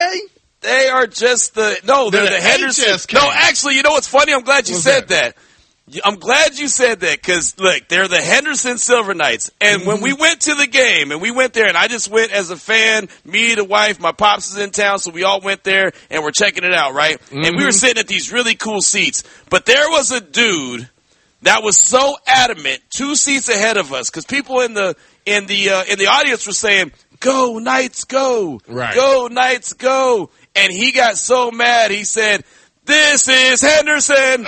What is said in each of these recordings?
VGK? They are just they're the Henderson. HSK. No, actually, you know what's funny? I'm glad you said that. I'm glad you said that because, look, they're the Henderson Silver Knights. And when we went to the game, and we went there, and I just went as a fan, me, the wife, my pops is in town, so we all went there, and we're checking it out, right? And we were sitting at these really cool seats. But there was a dude that was so adamant 2 seats ahead of us because people in the audience were saying, "Go, Knights, go. Right. Go, Knights, go." And he got so mad, he said, "This is Henderson."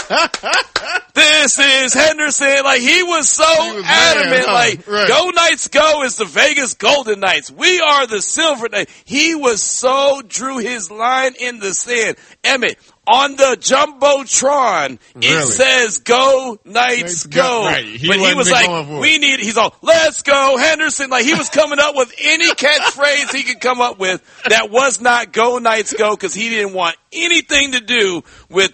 This is Henderson. Like, he was so adamant. Go Knights go is the Vegas Golden Knights. We are the Silver Knights. He was drew his line in the sand. Emmett, on the Jumbotron, it says "Go Knights go." Right. But he was like, he's all, "Let's go Henderson." Like, he was coming up with any catchphrase he could come up with that was not "Go Knights go," because he didn't want anything to do with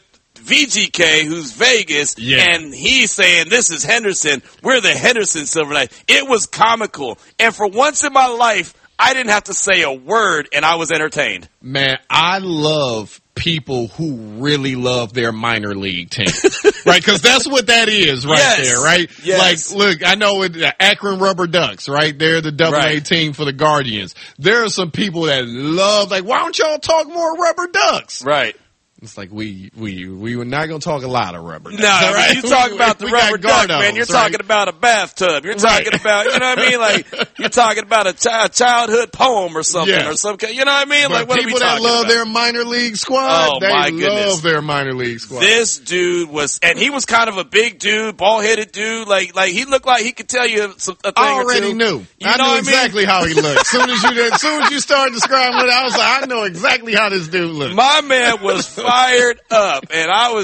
VGK, who's Vegas, and he's saying, "This is Henderson. We're the Henderson Silver Knights." It was comical. And for once in my life, I didn't have to say a word, and I was entertained. Man, I love people who really love their minor league team, right? Because that's what that is there, right? Yes. Like, look, I know the Akron Rubber Ducks, right? They're the AA team for the Guardians. There are some people that love, like, why don't y'all talk more Rubber Ducks? Right. It's like we were not going to talk a lot of rubber ducks. No, right? You talk about the rubber duck, man. You're talking about a bathtub. You're talking about, you know what I mean? Like, you're talking about a childhood poem or something or some kind. You know what I mean? But like, what people are we that love about? their minor league squad, my they goodness. love their minor league squad. This dude and he was kind of a big dude, bald-headed dude. Like he looked like he could tell you a thing I or already two. knew. I knew exactly how he looked. As soon as you started describing it, I was like, I know exactly how this dude looked. My man was fired up. And I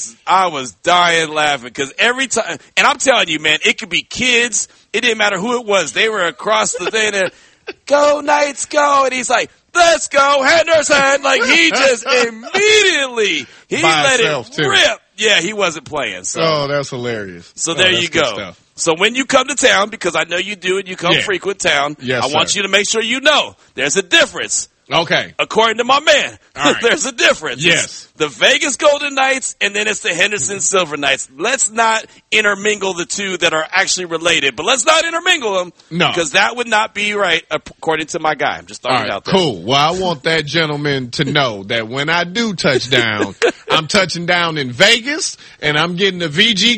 was dying laughing because every time, and I'm telling you, man, it could be kids. It didn't matter who it was. They were across the thing there. "Go Knights, go." And he's like, "Let's go Henderson." Like, he just immediately, let it rip. Yeah, he wasn't playing. So. Oh, that's hilarious. So there you go. Stuff. So when you come to town, because I know you do and you come frequent town, yes, I want you to make sure you know there's a difference. Okay. According to my man, there's a difference. Yes. It's the Vegas Golden Knights, and then it's the Henderson Silver Knights. Let's not intermingle the two that are actually related, but let's not intermingle them. No. Because that would not be right, according to my guy. I'm just throwing it out there. Cool. Well, I want that gentleman to know that when I do touch down, I'm touching down in Vegas, and I'm getting the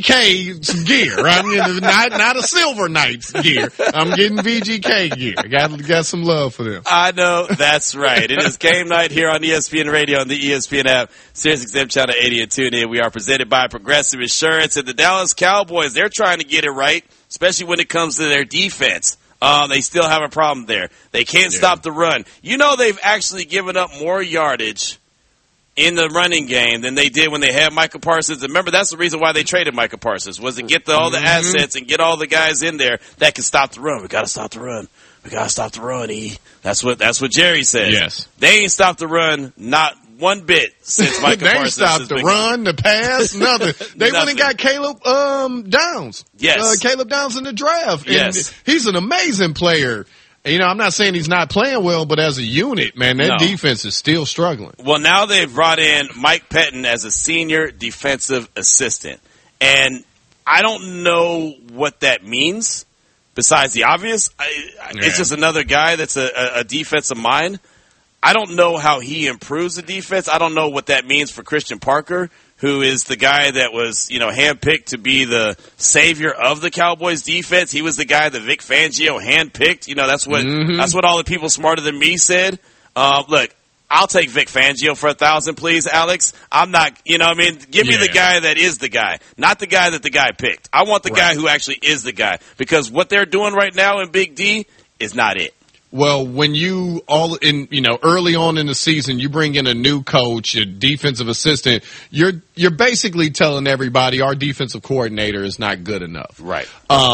VGK gear. I'm getting not a Silver Knights gear. I'm getting VGK gear. Got some love for them. I know. That's right. It is game night here on ESPN Radio and the ESPN app. SiriusXM Channel 80 and tune in. We are presented by Progressive Insurance, and the Dallas Cowboys, they're trying to get it right, especially when it comes to their defense. They still have a problem there. They can't stop the run. You know, they've actually given up more yardage in the running game than they did when they had Micah Parsons. And remember, that's the reason why they traded Micah Parsons, was to get all the assets and get all the guys in there that can stop the run. We got to stop the run. We got to stop the run, E. That's what Jerry says. Yes. They ain't stopped the run, not one bit, since Micah Parsons. They ain't stopped the run, the pass, nothing. They went and got Caleb Downs. Yes. Caleb Downs in the draft. Yes. And he's an amazing player. You know, I'm not saying he's not playing well, but as a unit, man, that defense is still struggling. Well, now they've brought in Mike Pettin as a senior defensive assistant. And I don't know what that means besides the obvious. It's just another guy that's a defensive mind. I don't know how he improves the defense. I don't know what that means for Christian Parker, who is the guy that was, handpicked to be the savior of the Cowboys defense. He was the guy that Vic Fangio handpicked. That's what all the people smarter than me said. Look, I'll take Vic Fangio for 1,000, please, Alex. I'm not, give me the guy that is the guy, not the guy that the guy picked. I want the guy who actually is the guy, because what they're doing right now in Big D is not it. Well, when you early on in the season, you bring in a new coach, a defensive assistant, you're basically telling everybody our defensive coordinator is not good enough. Right.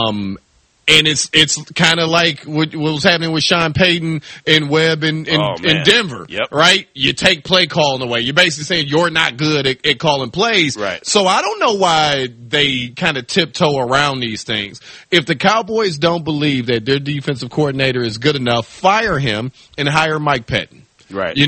And it's kind of like what was happening with Sean Payton and Webb in Denver, right? You take play calling away. You're basically saying you're not good at calling plays. Right. So I don't know why they kind of tiptoe around these things. If the Cowboys don't believe that their defensive coordinator is good enough, fire him and hire Mike Pettin. Right.